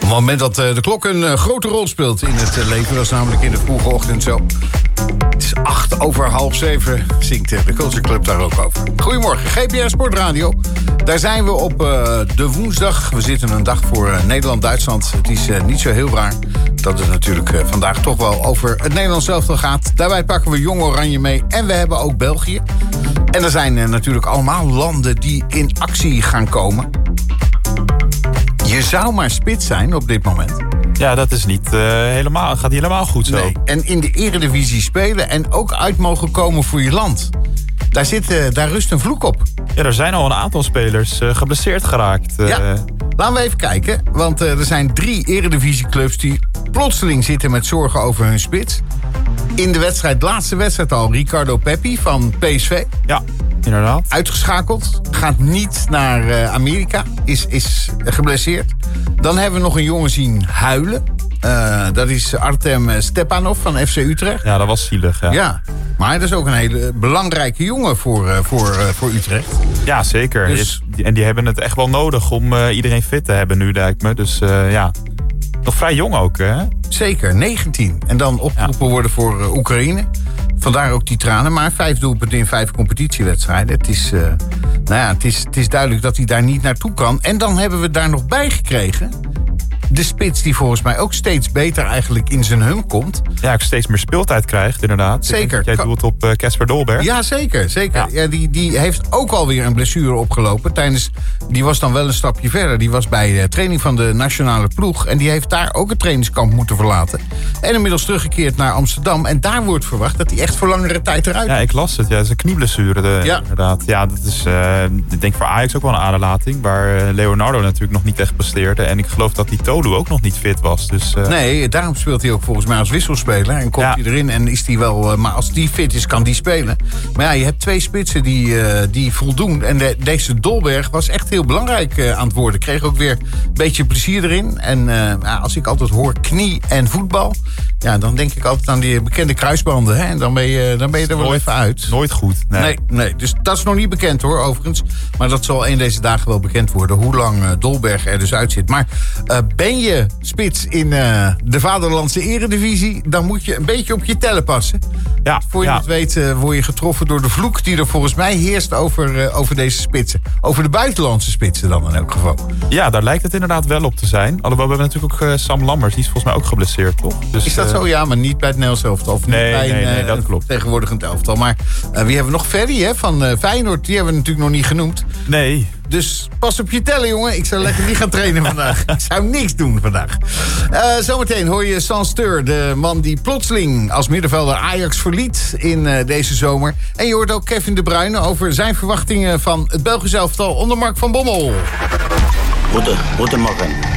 het moment dat de klok een grote rol speelt in het leven. Dat is namelijk in de vroege ochtend zo. Het is 7:08, zingt de Culture Club daar ook over. Goedemorgen, GPR Sportradio. Daar zijn we op de woensdag. We zitten een dag voor Nederland-Duitsland. Het is niet zo heel raar dat het natuurlijk vandaag toch wel over het Nederlands elftal gaat. Daarbij pakken we Jong Oranje mee en we hebben ook België. En er zijn natuurlijk allemaal landen die in actie gaan komen. Je zou maar spits zijn op dit moment. Ja, dat is niet gaat niet helemaal goed zo. Nee. En in de Eredivisie spelen en ook uit mogen komen voor je land. Daar rust een vloek op. Ja, er zijn al een aantal spelers geblesseerd geraakt. Ja, laten we even kijken. Want er zijn 3 Eredivisieclubs die plotseling zitten met zorgen over hun spits. In de laatste wedstrijd al, Ricardo Pepi van PSV. Ja, inderdaad. Uitgeschakeld, gaat niet naar Amerika, is geblesseerd. Dan hebben we nog een jongen zien huilen. Dat is Artem Stepanov van FC Utrecht. Ja, dat was zielig. Ja, maar dat is ook een hele belangrijke jongen voor Utrecht. Ja, zeker. Dus... En die hebben het echt wel nodig om iedereen fit te hebben nu, lijkt me. Dus ja, nog vrij jong ook, hè? Zeker, 19. En dan opgeroepen worden voor Oekraïne. Vandaar ook die tranen, maar 5 doelpunten in 5 competitiewedstrijden. Het is duidelijk dat hij daar niet naartoe kan. En dan hebben we daar nog bij gekregen de spits die volgens mij ook steeds beter eigenlijk in zijn hum komt. Ja, ook steeds meer speeltijd krijgt, inderdaad. Zeker. Jij doelt op Casper Dolberg. Ja, zeker. Ja, die heeft ook alweer een blessure opgelopen. Die was dan wel een stapje verder. Die was bij de training van de nationale ploeg. En die heeft daar ook het trainingskamp moeten verlaten. En inmiddels teruggekeerd naar Amsterdam. En daar wordt verwacht dat hij echt voor langere tijd eruit is. Ja, ik las het. Ja, dat is een knieblessure, inderdaad. Ja, dat is, ik denk voor Ajax ook wel een aderlating. Waar Leonardo natuurlijk nog niet echt presteerde. En ik geloof dat die Tolu ook nog niet fit was. Dus, Nee, daarom speelt hij ook volgens mij als wisselspeler. En komt hij erin en is hij wel... maar als die fit is, kan die spelen. Maar ja, je hebt 2 spitsen die voldoen. En deze Dolberg was echt heel belangrijk aan het worden. Kreeg ook weer een beetje plezier erin. En als ik altijd hoor knie en voetbal... Ja, dan denk ik altijd aan die bekende kruisbanden. Hè? En dan ben je er wel even uit. Nooit goed. Nee. Dus dat is nog niet bekend hoor, overigens. Maar dat zal een deze dagen wel bekend worden. Hoe lang Dolberg er dus uit zit. Maar ben je spits in de vaderlandse eredivisie... dan moet je een beetje op je tellen passen. Ja, voor je het weet word je getroffen door de vloek... die er volgens mij heerst over deze spitsen. Over de buitenlandse spitsen dan in elk geval. Ja, daar lijkt het inderdaad wel op te zijn. Alhoewel, we hebben natuurlijk ook Sam Lammers. Die is volgens mij ook geblesseerd, toch? Dus, is dat zo? Ja, maar niet bij het Nederlands elftal. Of nee, dat klopt. Tegenwoordig een elftal. Maar wie hebben we nog? Ferry van Feyenoord. Die hebben we natuurlijk nog niet genoemd. Nee. Dus pas op je tellen, jongen. Ik zou lekker niet gaan trainen vandaag. Ik zou niks doen vandaag. Zometeen hoor je Sansteur, de man die plotseling als middenvelder Ajax verliet in deze zomer. En je hoort ook Kevin De Bruyne over zijn verwachtingen van het Belgisch elftal onder Mark van Bommel. Goedemorgen.